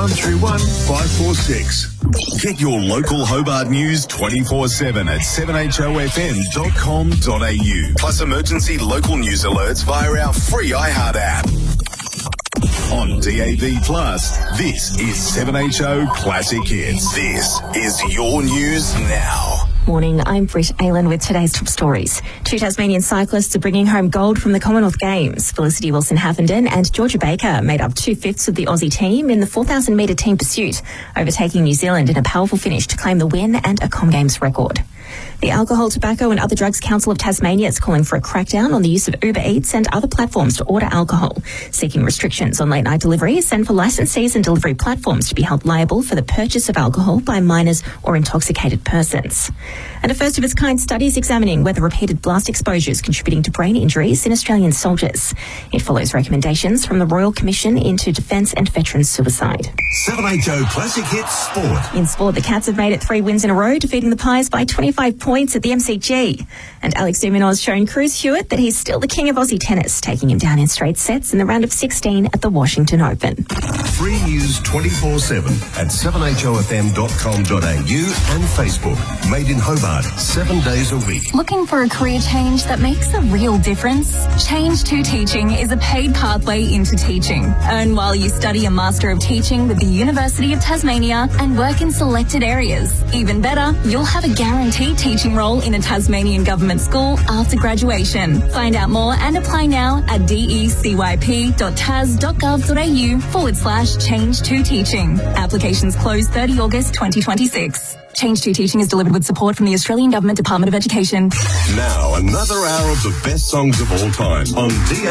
9131 546. Get your local Hobart news 24/7 at 7hofm.com.au. Plus emergency local news alerts via our free iHeart app. On DAB+, this is 7HO Classic Hits. This is your news now. Morning, I'm Britt Aylan with today's top stories. Two Tasmanian cyclists are bringing home gold from the Commonwealth Games. Felicity Wilson-Havenden and Georgia Baker made up 2/5 of the Aussie team in the 4,000-metre team pursuit, overtaking New Zealand in a powerful finish to claim the win and a Com Games record. The Alcohol, Tobacco and Other Drugs Council of Tasmania is calling for a crackdown on the use of Uber Eats and other platforms to order alcohol, seeking restrictions on late-night deliveries and for licensees and delivery platforms to be held liable for the purchase of alcohol by minors or intoxicated persons. And a first-of-its-kind study is examining whether repeated blast exposure is contributing to brain injuries in Australian soldiers. It follows recommendations from the Royal Commission into Defence and Veterans Suicide. 7HO Classic Hits Sport. In sport, the Cats have made it 3 wins in a row, defeating the Pies by 25 points at the MCG. And Alex de Minaur's shown Cruz Hewitt that he's still the king of Aussie tennis, taking him down in straight sets in the round of 16 at the Washington Open. Free news 24/7 at 7hofm.com.au and Facebook. Made in Hobart, 7 days a week. Looking for a career change that makes a real difference? Change to Teaching is a paid pathway into teaching. Earn while you study a Master of Teaching with the University of Tasmania and work in selected areas. Even better, you'll have a guaranteed teaching role in a Tasmanian government school after graduation. Find out more and apply now at decyp.tas.gov.au/change to teaching. Applications close 30 August 2026. Change to Teaching is delivered with support from the Australian Government Department of Education. Now, another hour of the best songs of all time on